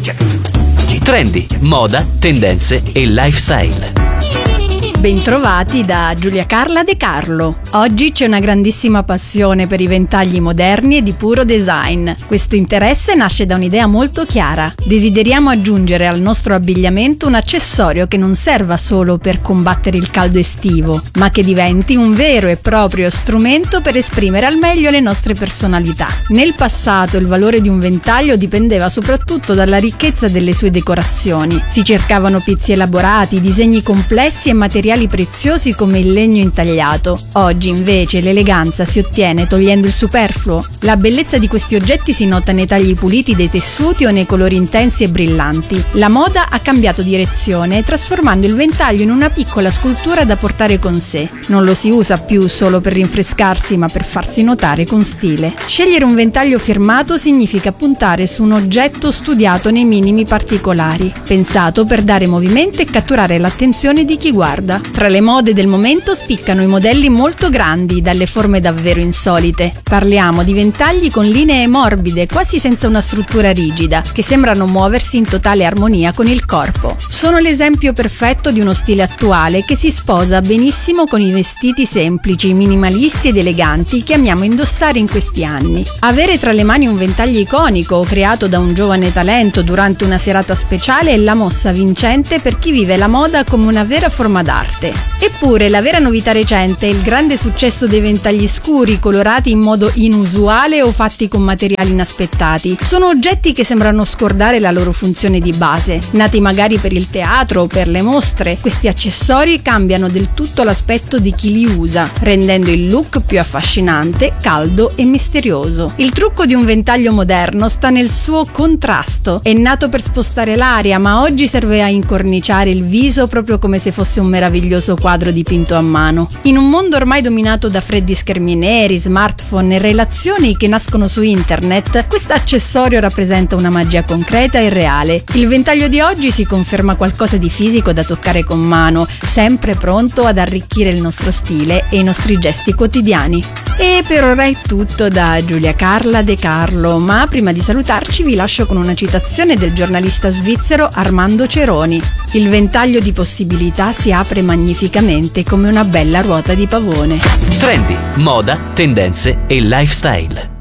Trendy, moda, tendenze e lifestyle. Bentrovati da Giulia Carla De Carlo. Oggi c'è una grandissima passione per i ventagli moderni e di puro design. Questo interesse nasce da un'idea molto chiara. Desideriamo aggiungere al nostro abbigliamento un accessorio che non serva solo per combattere il caldo estivo, ma che diventi un vero e proprio strumento per esprimere al meglio le nostre personalità. Nel passato il valore di un ventaglio dipendeva soprattutto dalla ricchezza delle sue decorazioni. Si cercavano pezzi elaborati, disegni complessi e materiali preziosi come il legno intagliato. Oggi invece l'eleganza si ottiene togliendo il superfluo. La bellezza di questi oggetti si nota nei tagli puliti dei tessuti o nei colori intensi e brillanti. La moda ha cambiato direzione, trasformando il ventaglio in una piccola scultura da portare con sé. Non lo si usa più solo per rinfrescarsi, ma per farsi notare con stile. Scegliere un ventaglio firmato significa puntare su un oggetto studiato nei minimi particolari, pensato per dare movimento e catturare l'attenzione di chi guarda. Tra le mode del momento spiccano i modelli molto grandi, dalle forme davvero insolite. Parliamo di ventagli con linee morbide, quasi senza una struttura rigida, che sembrano muoversi in totale armonia con il corpo. Sono l'esempio perfetto di uno stile attuale che si sposa benissimo con i vestiti semplici, minimalisti ed eleganti che amiamo indossare in questi anni. Avere tra le mani un ventaglio iconico creato da un giovane talento durante una serata speciale è la mossa vincente per chi vive la moda come una vera forma d'arte. Eppure la vera novità recente è il grande successo dei ventagli scuri, colorati in modo inusuale o fatti con materiali inaspettati. Sono oggetti che sembrano scordare la loro funzione di base. Nati magari per il teatro o per le mostre, questi accessori cambiano del tutto l'aspetto di chi li usa, rendendo il look più affascinante, caldo e misterioso. Il trucco di un ventaglio moderno sta nel suo contrasto. È nato per spostare l'aria, ma oggi serve a incorniciare il viso proprio come se fosse un meraviglioso quadro dipinto a mano. In un mondo ormai dominato da freddi schermi neri, smartphone e relazioni che nascono su internet, questo accessorio rappresenta una magia concreta e reale. Il ventaglio di oggi si conferma qualcosa di fisico da toccare con mano, sempre pronto ad arricchire il nostro stile e i nostri gesti quotidiani. E per ora è tutto da Giulia Carla De Carlo, ma prima di salutarci vi lascio con una citazione del giornalista svizzero Armando Ceroni. Il ventaglio di possibilità si apre magnificamente come una bella ruota di pavone. Trendy, moda, tendenze e lifestyle.